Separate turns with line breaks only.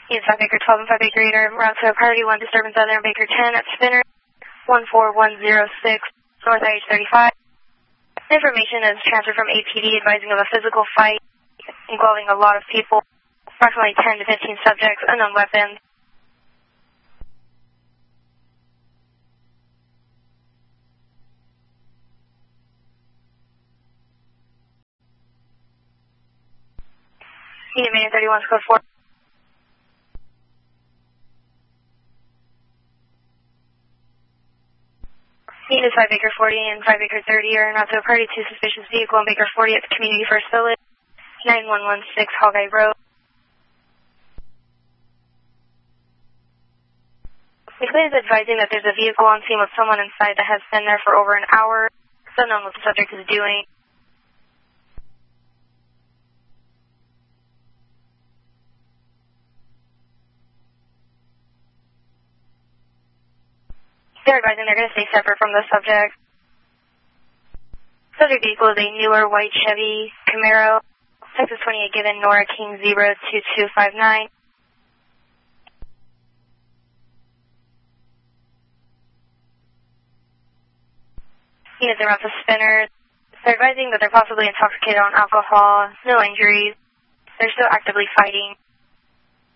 Unit 5 Baker 12 and 5 Baker 8 are route to priority 1 disturbance out there, Baker 10 at Spinner 14106 North IH35. Information is transferred from APD advising of a physical fight involving a lot of people, approximately 10 to 15 subjects, unknown weapons. Unit Main 31 code 4. Unit 5 Baker 40 and 5 Baker 30 are not to a party to suspicious vehicle on Baker 40 at the Community First Village, 9116 Hogeye Road. McLean is advising that there's a vehicle on scene with someone inside that has been there for over an hour. It's unknown what the subject is doing. They're advising they're going to stay separate from the subject. Subject vehicle is a newer white Chevy Camaro, Texas 28 given Nora King 02259. Units around the Spinner. They're advising that they're possibly intoxicated on alcohol, no injuries. They're still actively fighting.